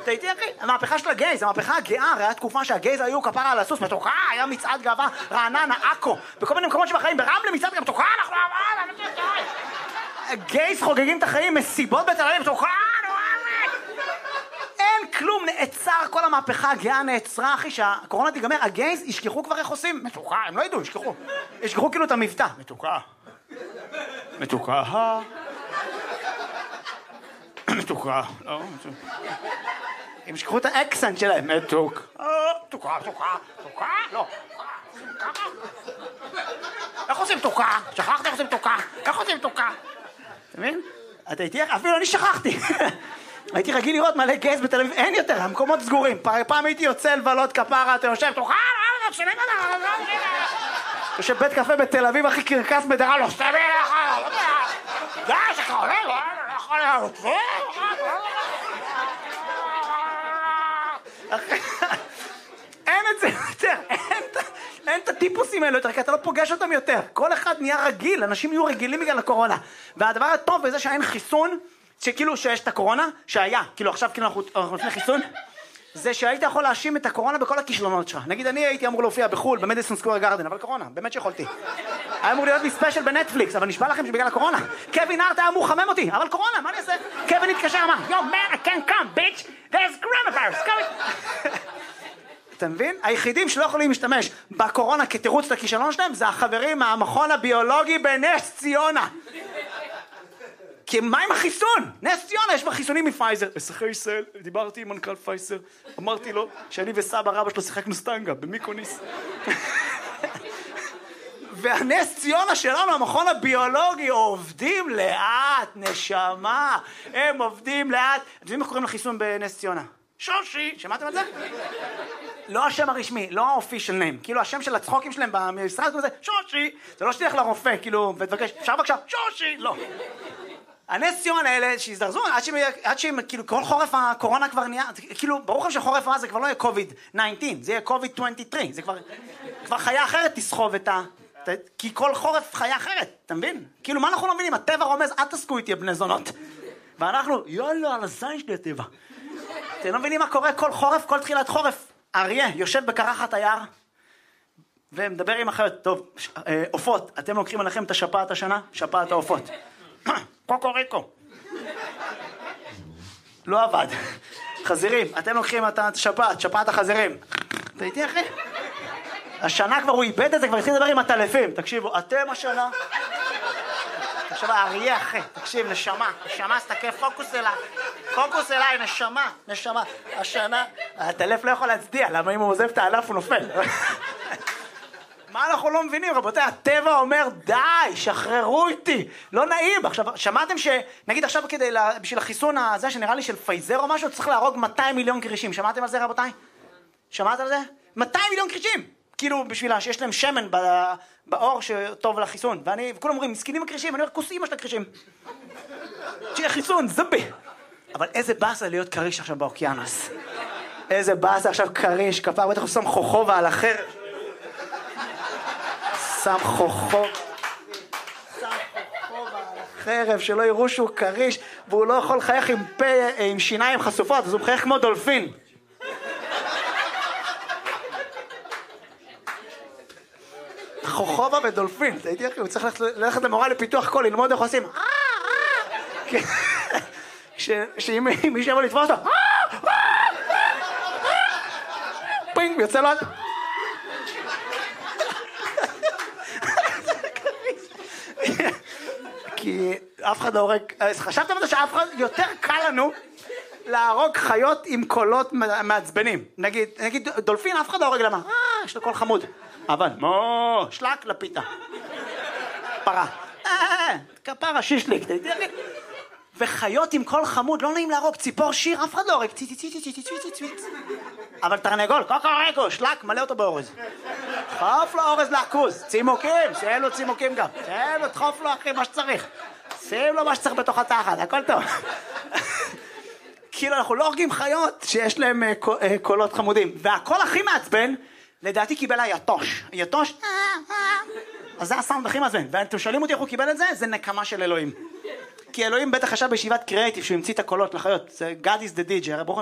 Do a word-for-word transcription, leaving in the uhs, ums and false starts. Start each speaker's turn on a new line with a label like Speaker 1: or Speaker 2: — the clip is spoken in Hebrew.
Speaker 1: אתה איתי אחי? המהפכה של הגייז, המהפכה הגאה, הרי היה תקופה שהגייז היו כפרה על הסוס, מתוקה, היה מצעד גאווה, רעננה, עכו, בכל מיני מקומות שבחיים, ברמלה מצעד גם מתוקה, אנחנו גייז חוגגים את החיים, מסיבות בתל אביב, מתוקה, אין כלום, נעצר, כל המהפכה הגאה נעצרה, אחי, שהקורונה תיגמר, הגייז ישכחו כבר איך עושים, מתוקה, הם לא ידעו, ישכחו, ישכחו כאילו את המבטא, מתוקה, מתוקה, מתוקה, לא, הם ישכחו את האקסנט שלהם, מתוק, מתוקה, מתוקה, מתוקה, לא, איך עושים מתוקה? שכחתי איך עושים מתוקה, איך עושים מתוקה? אתה מבין? אתה איתי, אפילו אני שכחתי. הייתי רגיל לראות מלא גייז בתל אביב, אין יותר, המקומות סגורים. פעם הייתי יוצא לבלות כפרה, אתה יושב, תוכל, יושב בית קפה בתל אביב, הכי קרקס בדרה, לא סתם לך, די, שקרה, לא יכול להיות. אין את זה יותר, אין את הטיפוסים האלו יותר, כי אתה לא פוגש אותם יותר. כל אחד נהיה רגיל, אנשים יהיו רגילים בגלל הקורונה. והדבר הטוב בזה שאין חיסון, שכאילו שיש את הקורונה, שהיה, כאילו עכשיו כאילו אנחנו לפני חיסון, זה שהיית יכול להאשים את הקורונה בכל הכישלונות שלך. נגיד אני הייתי אמור להופיע בחול, במדיסון סקוור גארדן, אבל קורונה, באמת שיכולתי. היה אמור להיות לי ספיישל בנטפליקס, אבל נשבע לכם שבגלל הקורונה. קווין הארט היה אמור לחמם אותי, אבל קורונה, מה אני אעשה? קווין התקשר, אמר, yo man, I can't come, bitch, there's coronavirus, come. אתה מבין? היחידים שלא יכולים להשתמש בקורונה כתירוץ לכישלון שלהם, זה החברים מהמכון הביולוגי בנס ציונה. כי מה עם החיסון? נס ציונה, יש בה חיסונים מפייזר. אזרחי ישראל, דיברתי עם מנכ"ל פייזר, אמרתי לו שאני וסבא רבא שלו שיחקנו סטנגה במיקוניס. והנס ציונה שלנו, המכון הביולוגי, עובדים לאט, נשמה. הם עובדים לאט. אתם יודעים מה קוראים לחיסון בנס ציונה? שושי, שמעתם על זה? לא השם הרשמי, לא האופישל ניים, כאילו השם של הצחוקים שלהם במשרד זה שושי, זה לא שתלך לרופא, כאילו, ותבקש, אפשר בבקשה, שושי, לא. הנס ציונה האלה שהזדרזו, עד שהם, עד שהם, כאילו, כל חורף הקורונה כבר נהיה, כאילו, ברור לך שחורף הזה כבר לא יהיה קוביד תשע עשרה, זה יהיה קוביד עשרים ושלוש, זה כבר, כבר חיה אחרת תסחוב את ה... כי כל חורף חיה אחרת, אתה מבין? כאילו, מה אנחנו לא מבינים? הטבע רומז, אל תסקו איתי בני זונות. ואנחנו, יאללה, על הזין שלי הטבע. אתם לא מבינים מה קורה כל חורף, כל תחילת חורף. אריה יושב בקרחת היער ומדבר עם אחרת. טוב, עופות, אתם לוקחים עליכם את השפעת השנה? שפעת העופות. קוקוריקו. לא עבד. חזירים, אתם לוקחים את השפעת, שפעת החזירים. אתה איתי אחי? השנה כבר הוא איבד את זה, כבר התחיל לדבר עם הטלפים. תקשיבו, אתם השנה... עכשיו האריה אחי, תקשיב, נשמה, נשמה, סתכל, פוקוס אליי, פוקוס אליי, נשמה, נשמה, השנה, הטלף לא יכול להצדיע, למה אם הוא עוזב את הענף הוא נופל? מה אנחנו לא מבינים, רבותיי, הטבע אומר, די, שחררו איתי, לא נעים. עכשיו, שמעתם שנגיד עכשיו כדי, בשביל החיסון הזה, שנראה לי של פייזר או משהו, צריך להרוג מאתיים מיליון קרישים, שמעתם על זה רבותיי? שמעת על זה? מאתיים מיליון קרישים! כאילו בשבילה שיש להם שמן באור שטוב לחיסון, ואני, וכולם אומרים, מסכנים הקרישים, אני אומר, כוס אמא של הקרישים. שיהיה חיסון, זבי. אבל איזה באסה להיות קריש עכשיו באוקיינוס. איזה באסה עכשיו קריש, כפר, בטח הוא שם חוכובה על החרב. שם חוכובה. שם חוכובה על החרב, שלא יראו שהוא קריש, והוא לא יכול לחייך עם פה, עם שיניים חשופות, אז הוא מחייך כמו דולפין. חוכובה ודולפין, אתה הייתי אחי, הוא צריך ללכת למורה לפיתוח קול, ללמוד איך עושים שאם מישהו יבוא לתפוס אותו פינג, יוצא לו כי אף אחד לא הורג, חשבתם על זה שאף אחד, יותר קל לנו להרוג חיות עם קולות מעצבנים. נגיד, נגיד דולפין, אף אחד לא הורג למה? אה, יש לו קול חמוד. אבל, מו, שלק לפיתה. פרה. אה, כפרה, שישליק. וחיות עם קול חמוד, לא נעים להרוג. ציפור שיר, אף אחד לא הורג. צי צי צי צי צי צי צי צי. אבל תרנגול, קוקוריקו, שלק, מלא אותו באורז. דחוף לו אורז לעכוז. צימוקים, שיהיה לו צימוקים גם. שיהיה לו, דחוף לו אחי מה שצריך. שים לו מה שצריך בתוך התחת, הכל טוב. כאילו אנחנו לא הורגים חיות שיש להם קולות חמודים. והקול הכי מעצבן, לדעתי קיבל היתוש. היתוש, אז זה הסאונד הכי מעצבן. ואתם שואלים אותי איך הוא קיבל את זה? זה נקמה של אלוהים. כי אלוהים בטח חשב בישיבת קריאייטיב שהוא המציא את הקולות לחיות. זה God is the D J.